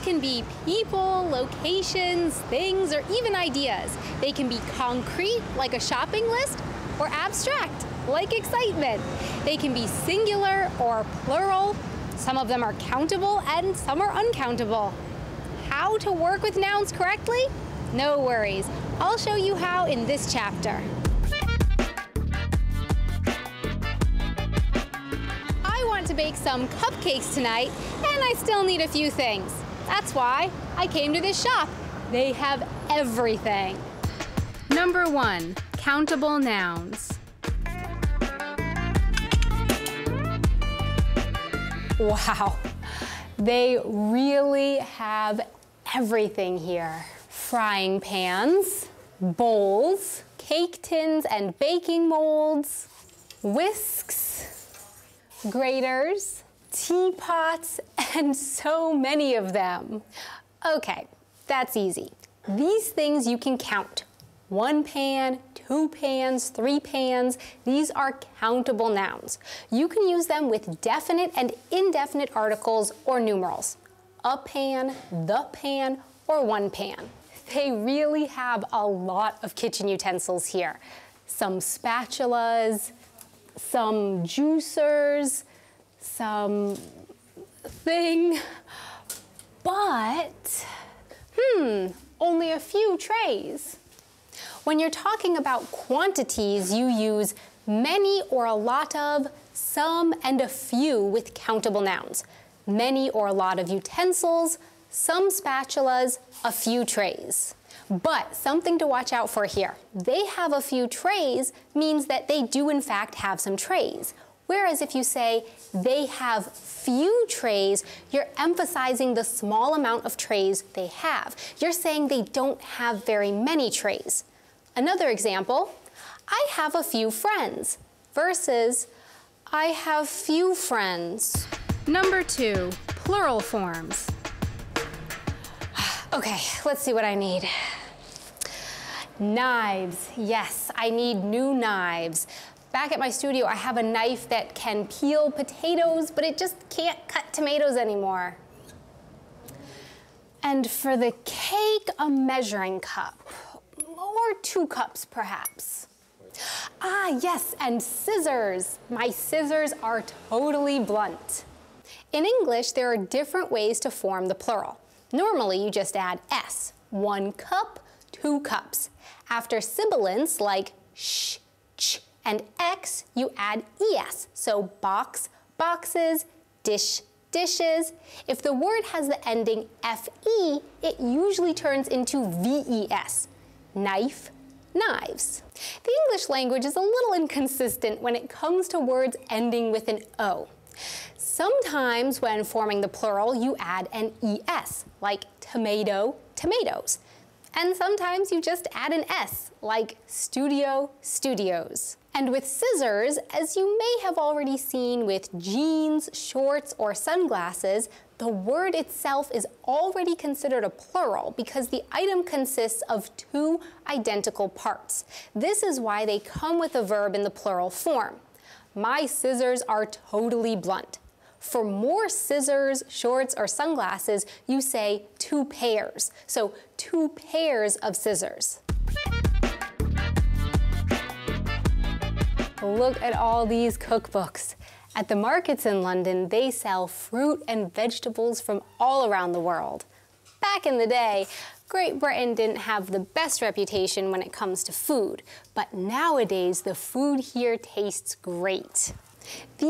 can be people, locations, things, or even ideas. They can be concrete, like a shopping list, or abstract, like excitement. They can be singular or plural. Some of them are countable and some are uncountable. How to work with nouns correctly? No worries. I'll show you how in this chapter. I want to bake some cupcakes tonight, and I still need a few things. That's why I came to this shop. They have everything. Number 1, countable nouns. Wow, they really have everything here. Frying pans, bowls, cake tins and baking molds, whisks, graters, teapots, and so many of them. Okay, that's easy. These things you can count. 1 pan, 2 pans, 3 pans, these are countable nouns. You can use them with definite and indefinite articles or numerals. A pan, the pan, or 1 pan. They really have a lot of kitchen utensils here. Some spatulas, some juicers, some thing, but, only a few trays. When you're talking about quantities, you use many or a lot of, some, and a few with countable nouns. Many or a lot of utensils, some spatulas, a few trays. But something to watch out for here. They have a few trays means that they do in fact have some trays. Whereas if you say they have few trays, you're emphasizing the small amount of trays they have. You're saying they don't have very many trays. Another example, I have a few friends versus I have few friends. Number 2, plural forms. Okay, let's see what I need. Knives, yes, I need new knives. Back at my studio, I have a knife that can peel potatoes, but it just can't cut tomatoes anymore. And for the cake, a measuring cup. Or 2 cups, perhaps. Ah, yes, and scissors. My scissors are totally blunt. In English, there are different ways to form the plural. Normally, you just add S. 1 cup, 2 cups. After sibilants like sh, ch, and x, you add es. So box, boxes, dish, dishes. If the word has the ending fe, it usually turns into ves. Knife, knives. The English language is a little inconsistent when it comes to words ending with an O. Sometimes when forming the plural, you add an es, like tomato, tomatoes. And sometimes you just add an s, like studio, studios. And with scissors, as you may have already seen with jeans, shorts, or sunglasses, the word itself is already considered a plural because the item consists of 2 identical parts. This is why they come with a verb in the plural form. My scissors are totally blunt. For more scissors, shorts, or sunglasses, you say 2 pairs. So 2 pairs of scissors. Look at all these cookbooks. At the markets in London, they sell fruit and vegetables from all around the world. Back in the day, Great Britain didn't have the best reputation when it comes to food, but nowadays the food here tastes great.